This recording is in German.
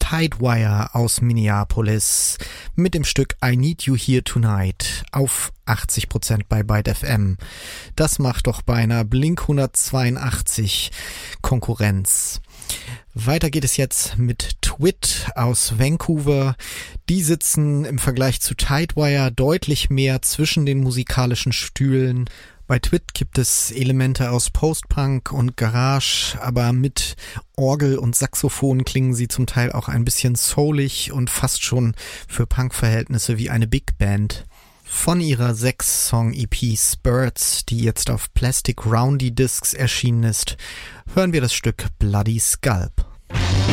Tidewire aus Minneapolis mit dem Stück I Need You Here Tonight auf 80% bei Byte FM. Das macht doch beinahe Blink 182 Konkurrenz. Weiter geht es jetzt mit Twit aus Vancouver. Die sitzen im Vergleich zu Tidewire deutlich mehr zwischen den musikalischen Stühlen. Bei Twit gibt es Elemente aus Post-Punk und Garage, aber mit Orgel und Saxophon klingen sie zum Teil auch ein bisschen soulig und fast schon für Punk-Verhältnisse wie eine Big Band. Von ihrer 6-Song-EP Spurts, die jetzt auf Plastic Roundy Discs erschienen ist, hören wir das Stück Bloody Scalp.